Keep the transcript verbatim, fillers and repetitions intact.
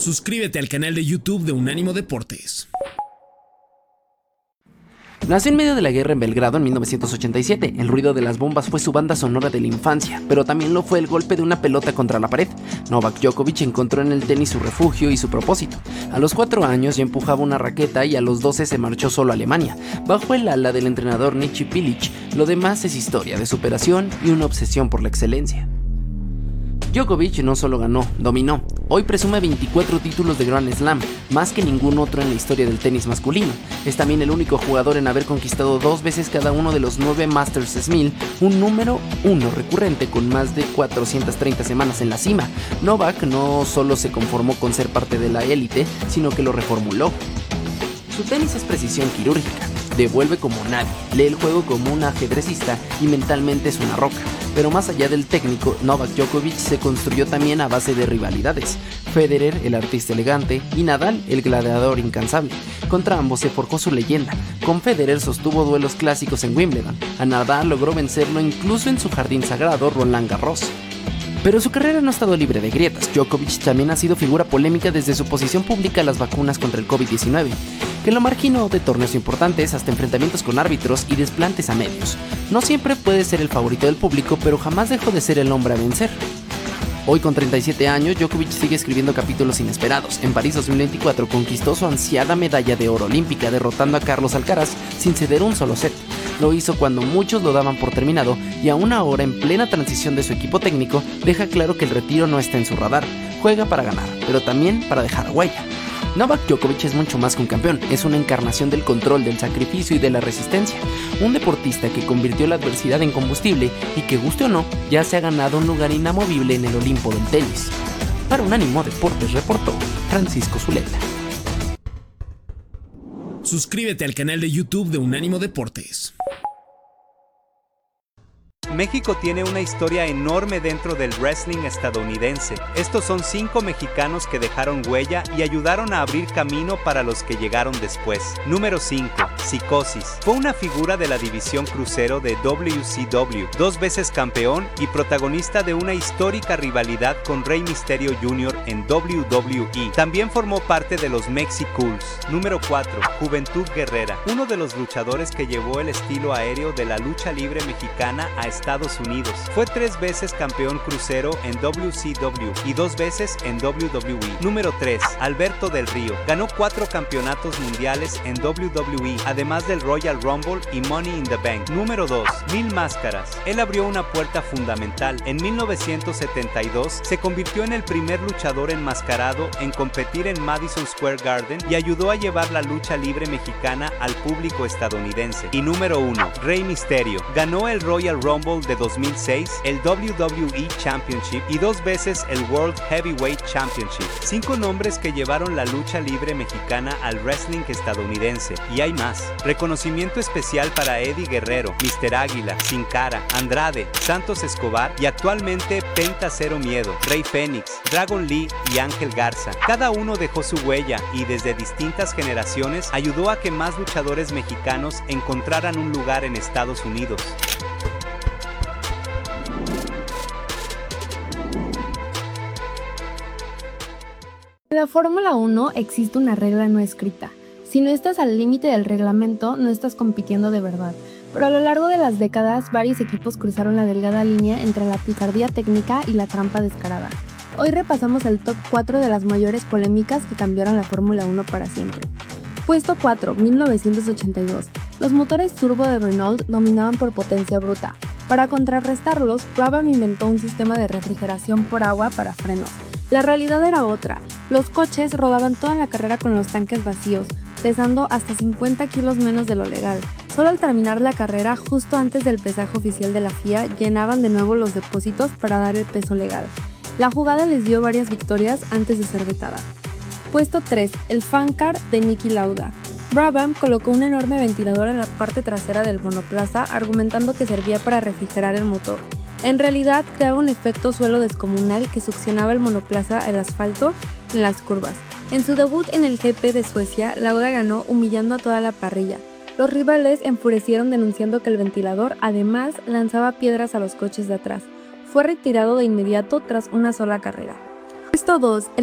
Suscríbete al canal de YouTube de Unánimo Deportes. Nació en medio de la guerra en Belgrado en mil novecientos ochenta y siete. El ruido de las bombas fue su banda sonora de la infancia, pero también lo fue el golpe de una pelota contra la pared. Novak Djokovic encontró en el tenis su refugio y su propósito. A los cuatro años ya empujaba una raqueta y a los doce se marchó solo a Alemania, bajo el ala del entrenador Nichi Pilic. Lo demás es historia de superación y una obsesión por la excelencia. Djokovic no solo ganó, dominó. Hoy presume veinticuatro títulos de Grand Slam, más que ningún otro en la historia del tenis masculino. Es también el único jugador en haber conquistado dos veces cada uno de los nueve Masters mil, un número uno recurrente con más de cuatrocientas treinta semanas en la cima. Novak no solo se conformó con ser parte de la élite, sino que lo reformuló. Su tenis es precisión quirúrgica, devuelve como nadie, lee el juego como un ajedrecista y mentalmente es una roca. Pero más allá del técnico, Novak Djokovic se construyó también a base de rivalidades. Federer, el artista elegante, y Nadal, el gladiador incansable. Contra ambos se forjó su leyenda. Con Federer sostuvo duelos clásicos en Wimbledon. A Nadal logró vencerlo incluso en su jardín sagrado, Roland Garros. Pero su carrera no ha estado libre de grietas. Djokovic también ha sido figura polémica desde su posición pública a las vacunas contra el COVID diecinueve, que lo marginó de torneos importantes hasta enfrentamientos con árbitros y desplantes a medios. No siempre puede ser el favorito del público, pero jamás dejó de ser el hombre a vencer. Hoy con treinta y siete años, Djokovic sigue escribiendo capítulos inesperados. En París dos mil veinticuatro conquistó su ansiada medalla de oro olímpica derrotando a Carlos Alcaraz sin ceder un solo set. Lo hizo cuando muchos lo daban por terminado y aún ahora en plena transición de su equipo técnico deja claro que el retiro no está en su radar. Juega para ganar, pero también para dejar huella. Novak Djokovic es mucho más que un campeón, es una encarnación del control, del sacrificio y de la resistencia. Un deportista que convirtió la adversidad en combustible y que, guste o no, ya se ha ganado un lugar inamovible en el Olimpo del tenis. Para Unánimo Deportes reportó Francisco Zuleta. Suscríbete al canal de YouTube de Unánimo Deportes. México tiene una historia enorme dentro del wrestling estadounidense. Estos son cinco mexicanos que dejaron huella y ayudaron a abrir camino para los que llegaron después. Número cinco. Psicosis. Fue una figura de la división crucero de W C W, dos veces campeón y protagonista de una histórica rivalidad con Rey Mysterio junior en W W E. También formó parte de los Mexicools. Número cuatro. Juventud Guerrera. Uno de los luchadores que llevó el estilo aéreo de la lucha libre mexicana a Estados Unidos. Fue tres veces campeón crucero en W C W y dos veces en W W E. Número tres. Alberto del Río. Ganó cuatro campeonatos mundiales en W W E, además del Royal Rumble y Money in the Bank. Número dos. Mil Máscaras. Él abrió una puerta fundamental. En mil novecientos setenta y dos se convirtió en el primer luchador enmascarado en competir en Madison Square Garden y ayudó a llevar la lucha libre mexicana al público estadounidense. Y número uno. Rey Mysterio. Ganó el Royal Rumble de dos mil seis, el W W E Championship y dos veces el World Heavyweight Championship. Cinco nombres que llevaron la lucha libre mexicana al wrestling estadounidense. Y hay más. Reconocimiento especial para Eddie Guerrero, míster Águila, Sin Cara, Andrade, Santos Escobar y actualmente Penta Cero Miedo, Rey Fénix, Dragon Lee y Ángel Garza. Cada uno dejó su huella y desde distintas generaciones ayudó a que más luchadores mexicanos encontraran un lugar en Estados Unidos. En la Fórmula uno existe una regla no escrita. Si no estás al límite del reglamento, no estás compitiendo de verdad. Pero a lo largo de las décadas, varios equipos cruzaron la delgada línea entre la picardía técnica y la trampa descarada. Hoy repasamos el top cuatro de las mayores polémicas que cambiaron la Fórmula uno para siempre. Puesto cuatro, mil novecientos ochenta y dos. Los motores turbo de Renault dominaban por potencia bruta. Para contrarrestarlos, Brabham inventó un sistema de refrigeración por agua para frenos. La realidad era otra. Los coches rodaban toda la carrera con los tanques vacíos, pesando hasta cincuenta kilos menos de lo legal. Solo al terminar la carrera, justo antes del pesaje oficial de la F I A, llenaban de nuevo los depósitos para dar el peso legal. La jugada les dio varias victorias antes de ser vetada. Puesto tres. El Fan Car de Niki Lauda. Brabham colocó un enorme ventilador en la parte trasera del monoplaza, argumentando que servía para refrigerar el motor. En realidad, creaba un efecto suelo descomunal que succionaba el monoplaza al asfalto en las curvas. En su debut en el G P de Suecia, Lauda ganó humillando a toda la parrilla. Los rivales enfurecieron denunciando que el ventilador además lanzaba piedras a los coches de atrás. Fue retirado de inmediato tras una sola carrera. Puesto dos.